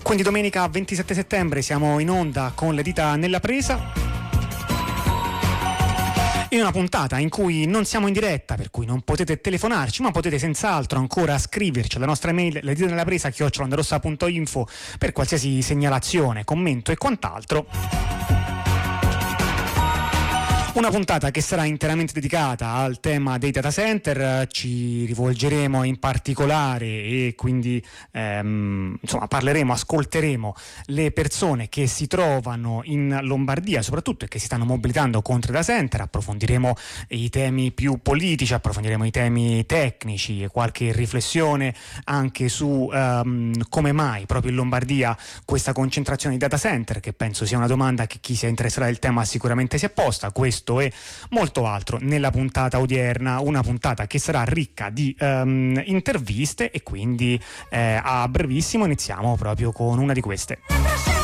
Quindi domenica 27 settembre siamo in onda con le dita nella presa, in una puntata in cui non siamo in diretta, per cui non potete telefonarci, ma potete senz'altro ancora scriverci alla nostra mail leditanellapresa@ondarossa.info per qualsiasi segnalazione, commento e quant'altro. Una puntata che sarà interamente dedicata al tema dei data center, ci rivolgeremo in particolare e quindi ascolteremo le persone che si trovano in Lombardia soprattutto e che si stanno mobilitando contro i data center, approfondiremo i temi più politici, approfondiremo i temi tecnici, qualche riflessione anche su come mai proprio in Lombardia questa concentrazione di data center, che penso sia una domanda che chi si è interessato del tema sicuramente si è posta. Questo e molto altro nella puntata odierna, una puntata che sarà ricca di interviste e quindi a brevissimo iniziamo proprio con una di queste.